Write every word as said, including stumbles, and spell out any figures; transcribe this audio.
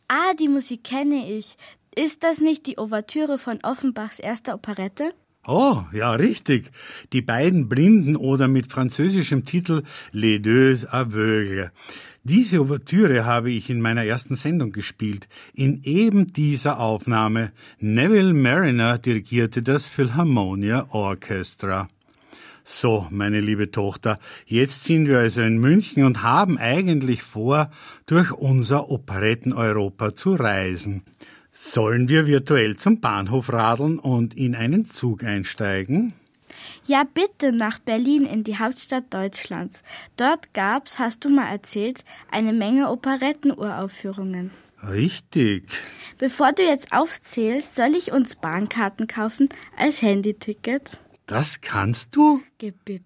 Ah, die Musik kenne ich. Ist das nicht die Ouvertüre von Offenbachs erster Operette? Oh, ja, richtig. Die beiden Blinden oder mit französischem Titel Les deux aveugles. Diese Ouvertüre habe ich in meiner ersten Sendung gespielt. In eben dieser Aufnahme. Neville Marriner dirigierte das Philharmonia Orchestra. So, meine liebe Tochter, jetzt sind wir also in München und haben eigentlich vor, durch unser Operetten-Europa zu reisen. Sollen wir virtuell zum Bahnhof radeln und in einen Zug einsteigen? Ja, bitte nach Berlin in die Hauptstadt Deutschlands. Dort gab's, hast du mal erzählt, eine Menge Operettenuraufführungen. Richtig. Bevor du jetzt aufzählst, soll ich uns Bahnkarten kaufen als Handyticket? Das kannst du? Geh bitte.